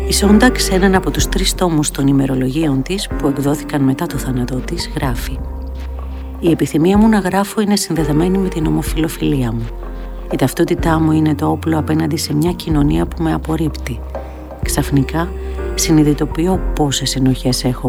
Η Σόνταξ, σε έναν από τους 3 τόμους των ημερολογίων της που εκδόθηκαν μετά το θάνατό της, γράφει: «Η επιθυμία μου να γράφω είναι συνδεδεμένη με την ομοφιλοφιλία μου. Η ταυτότητά μου είναι το όπλο απέναντι σε μια κοινωνία που με απορρίπτει. Ξαφνικά συνειδητοποιώ πόσες ενοχές έχω